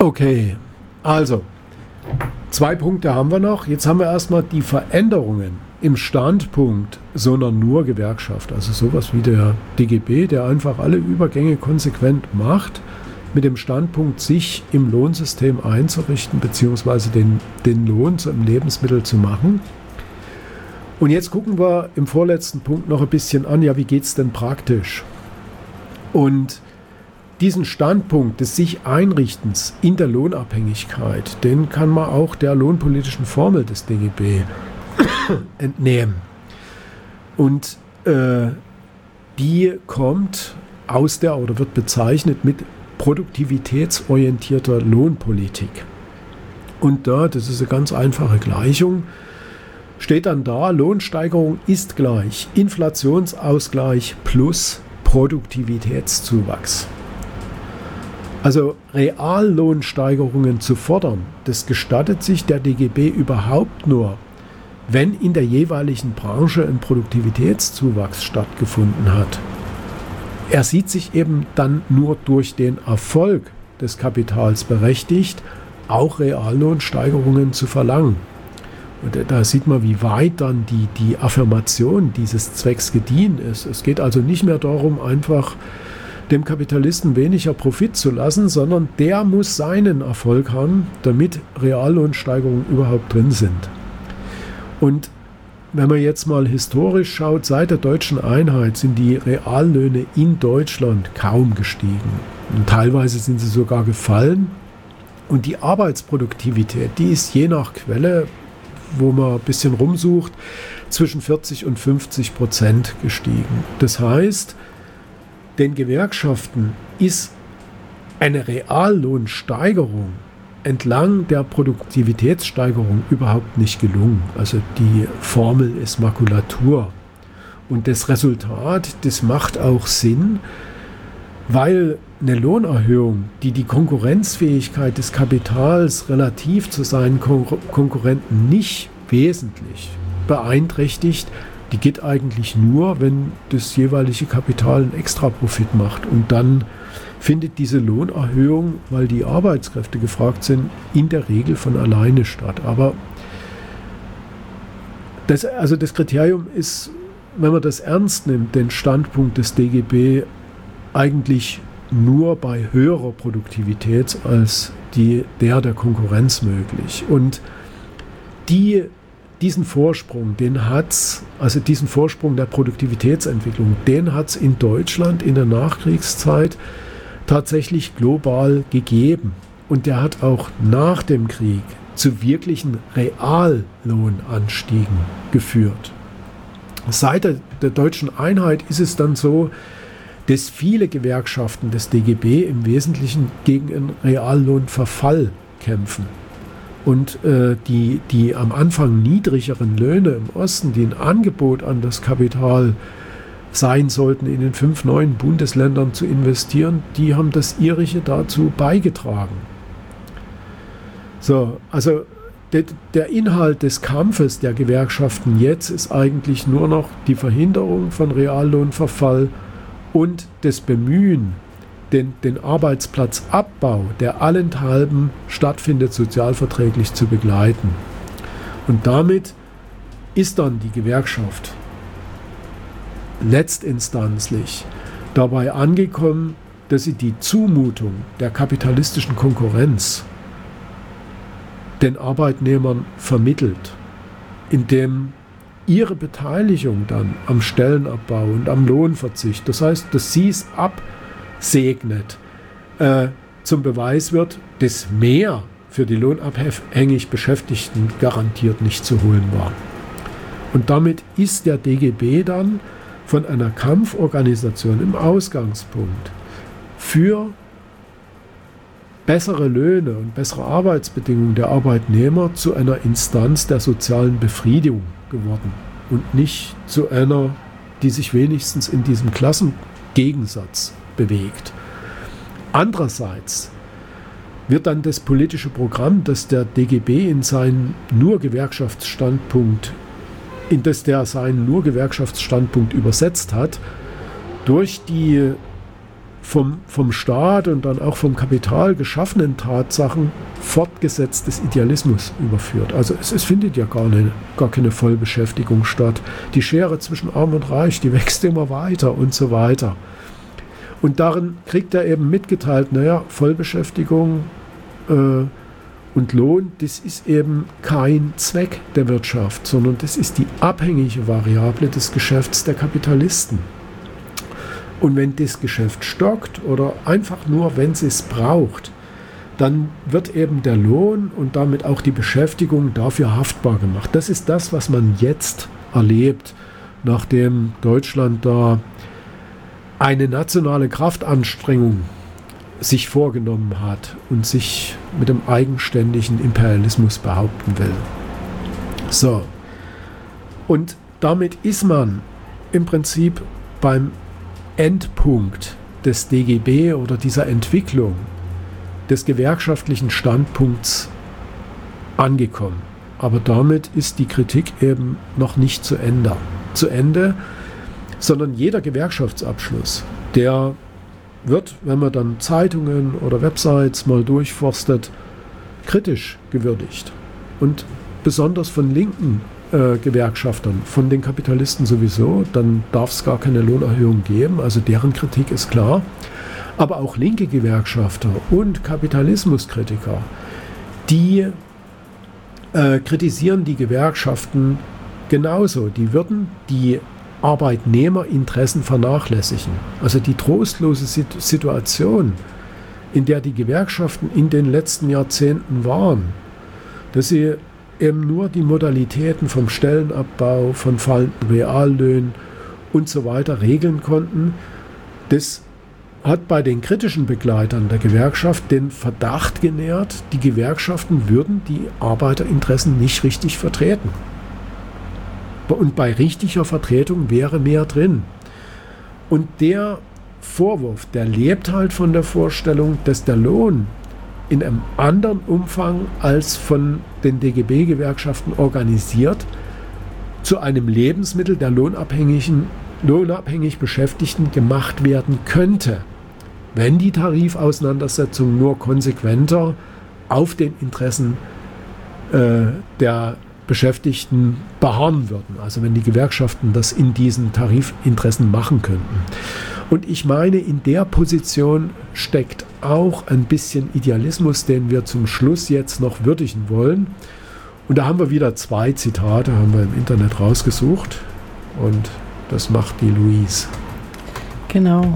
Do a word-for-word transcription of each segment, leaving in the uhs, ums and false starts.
Okay, also zwei Punkte haben wir noch. Jetzt haben wir erstmal die Veränderungen im Standpunkt so einer Nur-Gewerkschaft, also sowas wie der D G B, der einfach alle Übergänge konsequent macht, mit dem Standpunkt, sich im Lohnsystem einzurichten, beziehungsweise den, den Lohn zum Lebensmittel zu machen. Und jetzt gucken wir im vorletzten Punkt noch ein bisschen an, ja, wie geht es denn praktisch? Und diesen Standpunkt des sich Einrichtens in der Lohnabhängigkeit, den kann man auch der lohnpolitischen Formel des D G B entnehmen. Und äh, die kommt aus der oder wird bezeichnet mit produktivitätsorientierter Lohnpolitik. Und da, das ist eine ganz einfache Gleichung, steht dann da, Lohnsteigerung ist gleich Inflationsausgleich plus Produktivitätszuwachs. Also Reallohnsteigerungen zu fordern, das gestattet sich der D G B überhaupt nur, wenn in der jeweiligen Branche ein Produktivitätszuwachs stattgefunden hat. Er sieht sich eben dann nur durch den Erfolg des Kapitals berechtigt, auch Reallohnsteigerungen zu verlangen. Und da sieht man, wie weit dann die, die Affirmation dieses Zwecks gediehen ist. Es geht also nicht mehr darum, einfach dem Kapitalisten weniger Profit zu lassen, sondern der muss seinen Erfolg haben, damit Reallohnsteigerungen überhaupt drin sind. Und wenn man jetzt mal historisch schaut, seit der deutschen Einheit sind die Reallöhne in Deutschland kaum gestiegen. Und teilweise sind sie sogar gefallen. Und die Arbeitsproduktivität, die ist je nach Quelle, wo man ein bisschen rumsucht, zwischen vierzig und fünfzig Prozent gestiegen. Das heißt, den Gewerkschaften ist eine Reallohnsteigerung entlang der Produktivitätssteigerung überhaupt nicht gelungen. Also die Formel ist Makulatur. Und das Resultat, das macht auch Sinn, weil eine Lohnerhöhung, die die Konkurrenzfähigkeit des Kapitals relativ zu seinen Kon- Konkurrenten nicht wesentlich beeinträchtigt, die geht eigentlich nur, wenn das jeweilige Kapital einen Extraprofit macht. Und dann findet diese Lohnerhöhung, weil die Arbeitskräfte gefragt sind, in der Regel von alleine statt. Aber das, also das Kriterium ist, wenn man das ernst nimmt, den Standpunkt des D G B eigentlich nur bei höherer Produktivität als die, der der Konkurrenz möglich. Und die, diesen Vorsprung, den hat's, also diesen Vorsprung der Produktivitätsentwicklung, den hat es in Deutschland in der Nachkriegszeit tatsächlich global gegeben. Und der hat auch nach dem Krieg zu wirklichen Reallohnanstiegen geführt. Seit der, der deutschen Einheit ist es dann so, dass viele Gewerkschaften des D G B im Wesentlichen gegen einen Reallohnverfall kämpfen. Und äh, die, die am Anfang niedrigeren Löhne im Osten, die ein Angebot an das Kapital sein sollten, in den fünf neuen Bundesländern zu investieren, die haben das ihrige dazu beigetragen. So, also de, der Inhalt des Kampfes der Gewerkschaften jetzt ist eigentlich nur noch die Verhinderung von Reallohnverfall und das Bemühen, den, den Arbeitsplatzabbau, der allenthalben stattfindet, sozialverträglich zu begleiten. Und damit ist dann die Gewerkschaft letztinstanzlich dabei angekommen, dass sie die Zumutung der kapitalistischen Konkurrenz den Arbeitnehmern vermittelt, indem ihre Beteiligung dann am Stellenabbau und am Lohnverzicht, das heißt, dass sie es absegnet, äh, zum Beweis wird, dass mehr für die lohnabhängig Beschäftigten garantiert nicht zu holen war. Und damit ist der D G B dann von einer Kampforganisation im Ausgangspunkt für bessere Löhne und bessere Arbeitsbedingungen der Arbeitnehmer zu einer Instanz der sozialen Befriedigung geworden und nicht zu einer, die sich wenigstens in diesem Klassengegensatz bewegt. Andererseits wird dann das politische Programm, das der D G B in seinen nur Gewerkschaftsstandpunkt in das der seinen nur Gewerkschaftsstandpunkt übersetzt hat, durch die vom, vom Staat und dann auch vom Kapital geschaffenen Tatsachen fortgesetzt des Idealismus überführt. Also es, es findet ja gar, eine, gar keine Vollbeschäftigung statt. Die Schere zwischen Arm und Reich, die wächst immer weiter und so weiter. Und darin kriegt er eben mitgeteilt, naja, Vollbeschäftigung äh, und Lohn, das ist eben kein Zweck der Wirtschaft, sondern das ist die abhängige Variable des Geschäfts der Kapitalisten. Und wenn das Geschäft stockt oder einfach nur, wenn es es braucht, dann wird eben der Lohn und damit auch die Beschäftigung dafür haftbar gemacht. Das ist das, was man jetzt erlebt, nachdem Deutschland da eine nationale Kraftanstrengung sich vorgenommen hat und sich mit dem eigenständigen Imperialismus behaupten will. So. Und damit ist man im Prinzip beim Endpunkt des D G B oder dieser Entwicklung des gewerkschaftlichen Standpunkts angekommen. Aber damit ist die Kritik eben noch nicht zu Ende. Zu Ende, sondern jeder Gewerkschaftsabschluss, der wird, wenn man dann Zeitungen oder Websites mal durchforstet, kritisch gewürdigt. Und besonders von linken äh, Gewerkschaftern, von den Kapitalisten sowieso, dann darf es gar keine Lohnerhöhung geben, also deren Kritik ist klar. Aber auch linke Gewerkschafter und Kapitalismuskritiker, die äh, kritisieren die Gewerkschaften genauso. Die würden die Arbeitnehmerinteressen vernachlässigen. Also die trostlose Situation, in der die Gewerkschaften in den letzten Jahrzehnten waren, dass sie eben nur die Modalitäten vom Stellenabbau, von fallenden Reallöhnen und so weiter regeln konnten, das hat bei den kritischen Begleitern der Gewerkschaft den Verdacht genährt, die Gewerkschaften würden die Arbeiterinteressen nicht richtig vertreten. Und bei richtiger Vertretung wäre mehr drin. Und der Vorwurf, der lebt halt von der Vorstellung, dass der Lohn in einem anderen Umfang als von den D G B-Gewerkschaften organisiert zu einem Lebensmittel der lohnabhängigen, lohnabhängig Beschäftigten gemacht werden könnte, wenn die Tarifauseinandersetzungen nur konsequenter auf den Interessen äh, der Beschäftigten beharren würden. Also wenn die Gewerkschaften das in diesen Tarifinteressen machen könnten. Und ich meine, in der Position steckt auch ein bisschen Idealismus, den wir zum Schluss jetzt noch würdigen wollen. Und da haben wir wieder zwei Zitate, haben wir im Internet rausgesucht. Und das macht die Louise. Genau.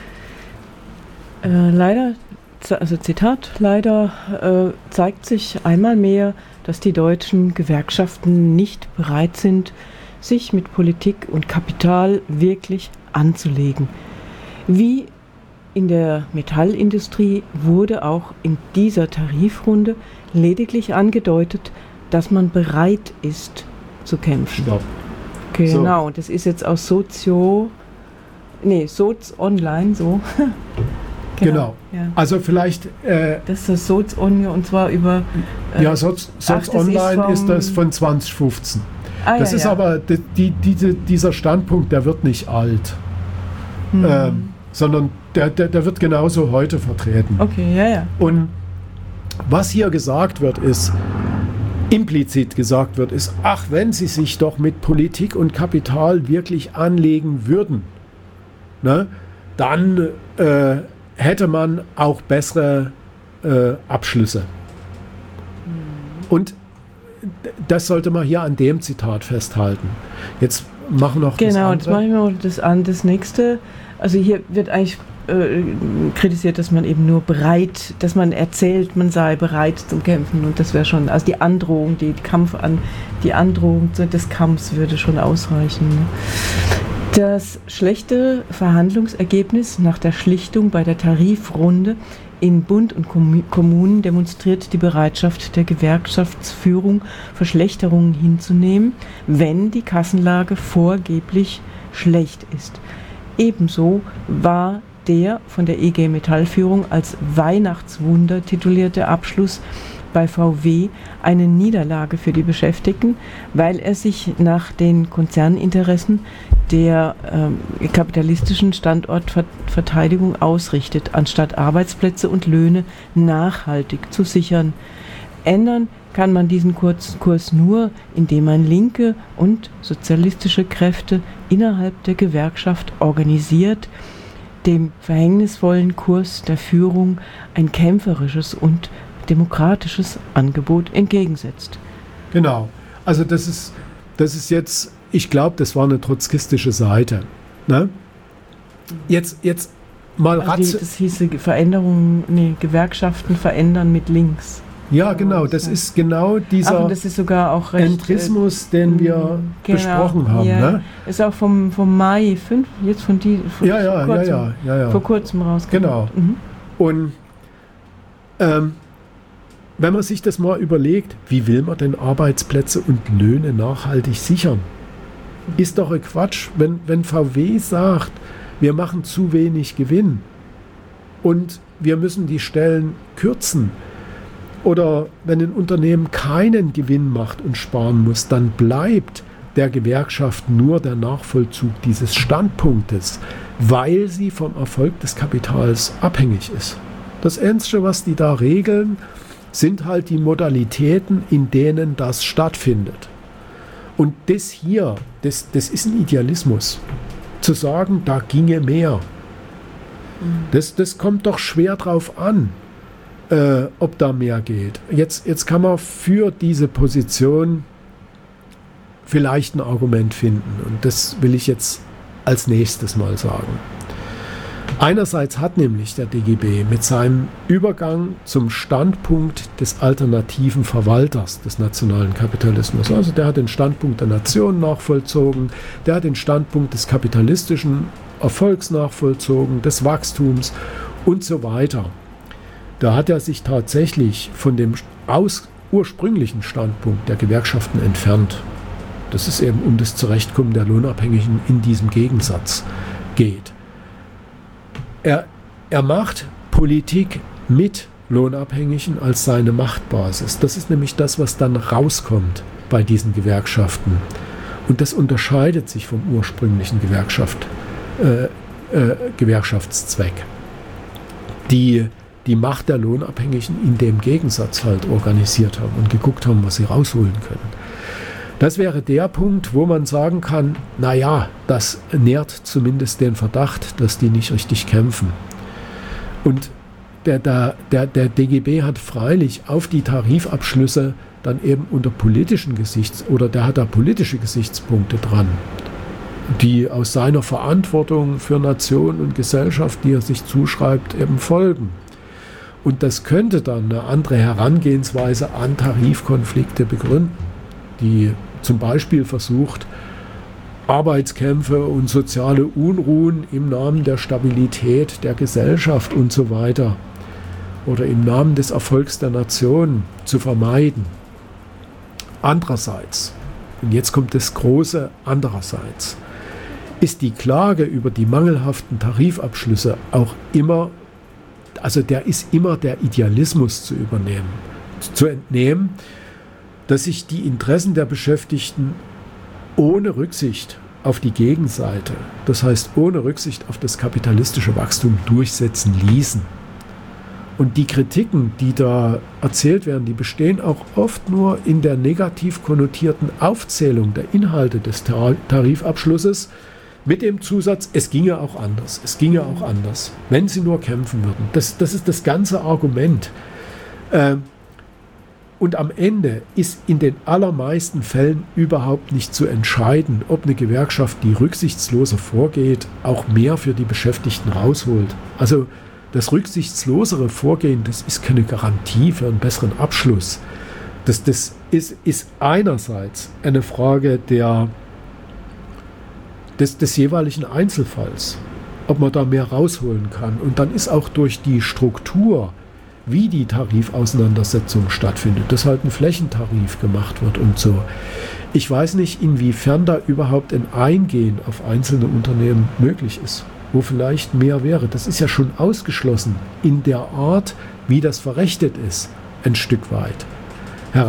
Äh, leider, also Zitat, leider äh, zeigt sich einmal mehr, dass die deutschen Gewerkschaften nicht bereit sind, sich mit Politik und Kapital wirklich anzulegen. Wie in der Metallindustrie wurde auch in dieser Tarifrunde lediglich angedeutet, dass man bereit ist zu kämpfen. Stopp. Genau, so. Das ist jetzt aus Sozio, nee, Soz Online so. Genau, genau. Ja. Also vielleicht... Äh, das ist das Soz Online und zwar über... Äh, ja, Soz, Soz ach, Online ist, ist das von zwanzig fünfzehn. Ah, das ja, ist ja. aber, die, die, diese, dieser Standpunkt, der wird nicht alt. Hm. Ähm, sondern der, der, der wird genauso heute vertreten. Okay, ja, ja. Und was hier gesagt wird, ist, implizit gesagt wird, ist, ach, wenn sie sich doch mit Politik und Kapital wirklich anlegen würden, ne, dann äh, hätte man auch bessere äh, Abschlüsse. Mhm. Und das sollte man hier an dem Zitat festhalten. Jetzt machen wir noch genau, das andere. Genau, jetzt machen wir noch das, an, das nächste. Also hier wird eigentlich äh, kritisiert, dass man eben nur bereit, dass man erzählt, man sei bereit zum Kämpfen und das wäre schon, also die Androhung, die Kampf an, die Androhung des Kampfs würde schon ausreichen. Ne? Das schlechte Verhandlungsergebnis nach der Schlichtung bei der Tarifrunde in Bund und Kommunen demonstriert die Bereitschaft der Gewerkschaftsführung, Verschlechterungen hinzunehmen, wenn die Kassenlage vorgeblich schlecht ist. Ebenso war der von der E G Metall-Führung als Weihnachtswunder titulierte Abschluss bei V W eine Niederlage für die Beschäftigten, weil er sich nach den Konzerninteressen der ähm, kapitalistischen Standortverteidigung ausrichtet, anstatt Arbeitsplätze und Löhne nachhaltig zu sichern. Ändern kann man diesen Kurs, Kurs nur, indem man linke und sozialistische Kräfte innerhalb der Gewerkschaft organisiert, dem verhängnisvollen Kurs der Führung ein kämpferisches und demokratisches Angebot entgegensetzt. Genau, also das ist, das ist jetzt, ich glaube, das war eine trotzkistische Seite. Ne? Jetzt, jetzt mal also ratze- die, Das hieße Veränderungen, nee, Gewerkschaften verändern mit links. Ja, genau, das ist genau dieser Ach, und das ist sogar auch recht, Entrismus, den wir genau, besprochen haben. Ja. Ne? Ist auch vom, vom Mai fünf, jetzt von die von Ja, ja, vor kurzem, ja, ja, ja, ja. vor kurzem rausgekommen. Genau. Mhm. Und ähm, wenn man sich das mal überlegt, wie will man denn Arbeitsplätze und Löhne nachhaltig sichern? Ist doch ein Quatsch, wenn, wenn V W sagt, wir machen zu wenig Gewinn und wir müssen die Stellen kürzen. Oder wenn ein Unternehmen keinen Gewinn macht und sparen muss, dann bleibt der Gewerkschaft nur der Nachvollzug dieses Standpunktes, weil sie vom Erfolg des Kapitals abhängig ist. Das Einzige, was die da regeln, sind halt die Modalitäten, in denen das stattfindet. Und das hier, das, das ist ein Idealismus. Zu sagen, da ginge mehr. Das, das kommt doch schwer drauf an. Äh, ob da mehr geht. Jetzt, jetzt kann man für diese Position vielleicht ein Argument finden. Und das will ich jetzt als nächstes mal sagen. Einerseits hat nämlich der D G B mit seinem Übergang zum Standpunkt des alternativen Verwalters des nationalen Kapitalismus, also der hat den Standpunkt der Nation nachvollzogen, der hat den Standpunkt des kapitalistischen Erfolgs nachvollzogen, des Wachstums und so weiter. Da hat er sich tatsächlich von dem aus ursprünglichen Standpunkt der Gewerkschaften entfernt. Das ist eben um das Zurechtkommen der Lohnabhängigen in diesem Gegensatz geht. Er, er macht Politik mit Lohnabhängigen als seine Machtbasis. Das ist nämlich das, was dann rauskommt bei diesen Gewerkschaften. Und das unterscheidet sich vom ursprünglichen Gewerkschaft, äh, äh, Gewerkschaftszweck. Die die Macht der Lohnabhängigen in dem Gegensatz halt organisiert haben und geguckt haben, was sie rausholen können. Das wäre der Punkt, wo man sagen kann, naja, das nährt zumindest den Verdacht, dass die nicht richtig kämpfen. Und der, der, der, der D G B hat freilich auf die Tarifabschlüsse dann eben unter politischen Gesichts- oder der hat da politische Gesichtspunkte dran, die aus seiner Verantwortung für Nation und Gesellschaft, die er sich zuschreibt, eben folgen. Und das könnte dann eine andere Herangehensweise an Tarifkonflikte begründen, die zum Beispiel versucht, Arbeitskämpfe und soziale Unruhen im Namen der Stabilität der Gesellschaft und so weiter oder im Namen des Erfolgs der Nation zu vermeiden. Andererseits, und jetzt kommt das große Andererseits, ist die Klage über die mangelhaften Tarifabschlüsse auch immer, also der ist immer der Idealismus zu übernehmen, zu entnehmen, dass sich die Interessen der Beschäftigten ohne Rücksicht auf die Gegenseite, das heißt ohne Rücksicht auf das kapitalistische Wachstum durchsetzen ließen. Und die Kritiken, die da erzählt werden, die bestehen auch oft nur in der negativ konnotierten Aufzählung der Inhalte des Tar- Tarifabschlusses, mit dem Zusatz, es ginge auch anders, es ginge auch anders, wenn sie nur kämpfen würden. Das, das ist das ganze Argument. Äh, und am Ende ist in den allermeisten Fällen überhaupt nicht zu entscheiden, ob eine Gewerkschaft, die rücksichtsloser vorgeht, auch mehr für die Beschäftigten rausholt. Also das rücksichtslosere Vorgehen, das ist keine Garantie für einen besseren Abschluss. Das, das ist, ist einerseits eine Frage der Des, des jeweiligen Einzelfalls, ob man da mehr rausholen kann. Und dann ist auch durch die Struktur, wie die Tarifauseinandersetzung stattfindet, dass halt ein Flächentarif gemacht wird und so. Ich weiß nicht, inwiefern da überhaupt ein Eingehen auf einzelne Unternehmen möglich ist, wo vielleicht mehr wäre. Das ist ja schon ausgeschlossen in der Art, wie das verrechnet ist, ein Stück weit.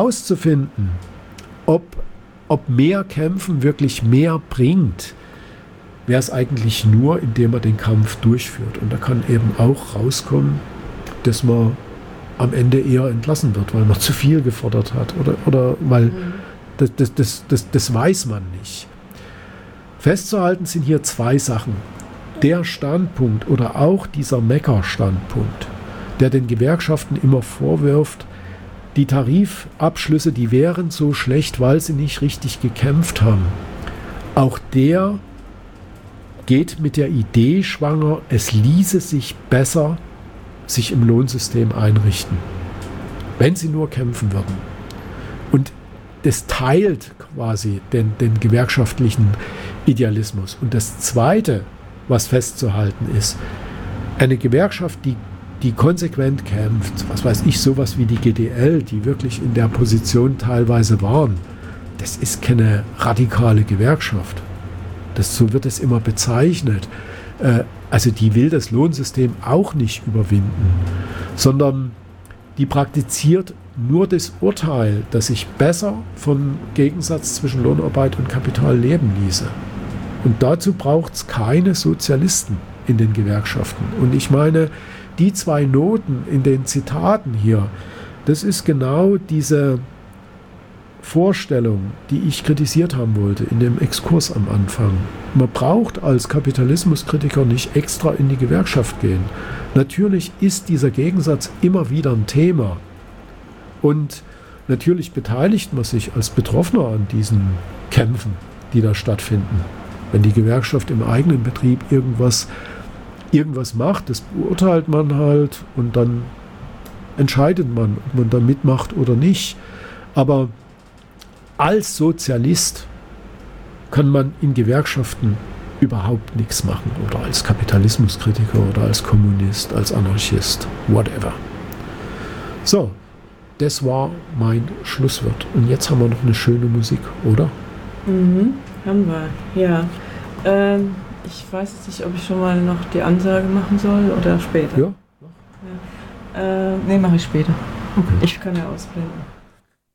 Herauszufinden, ob, ob mehr Kämpfen wirklich mehr bringt, wäre es eigentlich nur, indem man den Kampf durchführt. Und da kann eben auch rauskommen, dass man am Ende eher entlassen wird, weil man zu viel gefordert hat oder, oder weil mhm. das, das, das, das, das weiß man nicht. Festzuhalten sind hier zwei Sachen. Der Standpunkt oder auch dieser Mecker-Standpunkt, der den Gewerkschaften immer vorwirft, die Tarifabschlüsse, die wären so schlecht, weil sie nicht richtig gekämpft haben. Auch der geht mit der Idee schwanger, es ließe sich besser sich im Lohnsystem einrichten, wenn sie nur kämpfen würden. Und das teilt quasi den, den gewerkschaftlichen Idealismus. Und das Zweite, was festzuhalten ist, eine Gewerkschaft, die, die konsequent kämpft, was weiß ich, sowas wie die G D L, die wirklich in der Position teilweise waren, das ist keine radikale Gewerkschaft. Das, so wird es immer bezeichnet. Äh, also die will das Lohnsystem auch nicht überwinden, sondern die praktiziert nur das Urteil, dass sich besser vom Gegensatz zwischen Lohnarbeit und Kapital leben ließe. Und dazu braucht es keine Sozialisten in den Gewerkschaften. Und ich meine, die zwei Noten in den Zitaten hier, das ist genau diese Vorstellung, die ich kritisiert haben wollte in dem Exkurs am Anfang. Man braucht als Kapitalismuskritiker nicht extra in die Gewerkschaft gehen. Natürlich ist dieser Gegensatz immer wieder ein Thema. Und natürlich beteiligt man sich als Betroffener an diesen Kämpfen, die da stattfinden. Wenn die Gewerkschaft im eigenen Betrieb irgendwas, irgendwas macht, das beurteilt man halt und dann entscheidet man, ob man da mitmacht oder nicht. Aber als Sozialist kann man in Gewerkschaften überhaupt nichts machen oder als Kapitalismuskritiker oder als Kommunist, als Anarchist, whatever. So, das war mein Schlusswort. Und jetzt haben wir noch eine schöne Musik, oder? Mhm, haben wir, ja. Ähm, ich weiß jetzt nicht, ob ich schon mal noch die Ansage machen soll oder später. Ja. ja. Äh, nee, mache ich später. Okay. Ich kann ja ausblenden.